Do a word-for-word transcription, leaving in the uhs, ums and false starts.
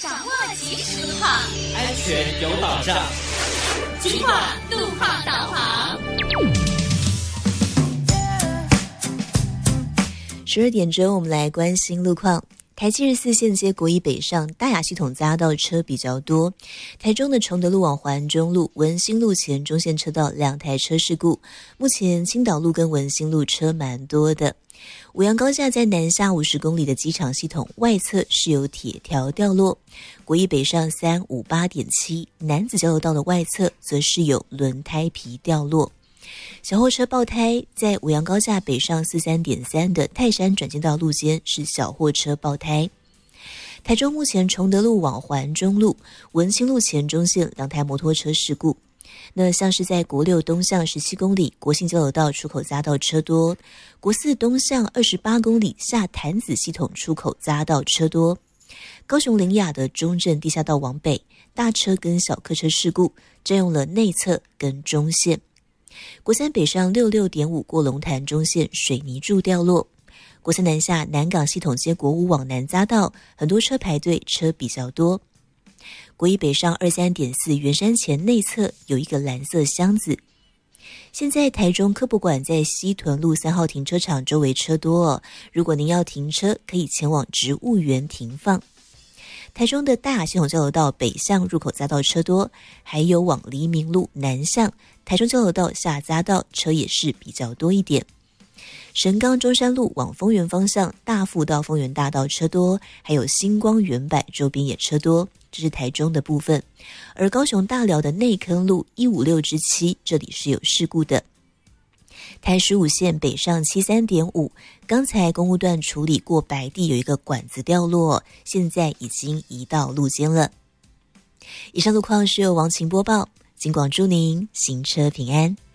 掌握即时路况， 安全有保障。 金话路况导航。 十二点钟，我们来关心路况。台七十四线街国一北上大雅系统匝道车比较多，台中的崇德路往环中路、文心路前中线车道两台车事故，目前青岛路跟文心路车蛮多的。五杨高架在南下五十公里的机场系统外侧是有铁条掉落，国一北上三五八点七南子交流道的外侧则是有轮胎皮掉落。小货车爆胎，在五杨高架北上四三点三的泰山转进道路间是小货车爆胎。台中目前崇德路往环中路、文清路前中线两台摩托车事故。那像是在国六东向十七公里国信交流道出口匝道车多，国四东向二十八公里下潭子系统出口匝道车多。高雄林雅的中正地下道往北，大车跟小客车事故占用了内侧跟中线。国三北上六六点五过龙潭中线水泥柱掉落，国三南下南港系统街国五往南匝道很多车排队，车比较多。国一北上二三点四圆山前内侧有一个蓝色箱子。现在台中科博馆在西屯路三号停车场周围车多哦，如果您要停车，可以前往植物园停放。台中的大雅系统交流道北向入口匝道车多，还有往黎明路南向台中交流道下匝道车也是比较多一点。神冈中山路往丰原方向大富到丰原大道车多，还有星光远百周边也车多，这是台中的部分。而高雄大寮的内坑路一五六之七这里是有事故的。台十五线北上七三点五，刚才公务段处理过白地有一个管子掉落，现在已经移到路肩了。以上路况是由王晴播报，金广祝您行车平安。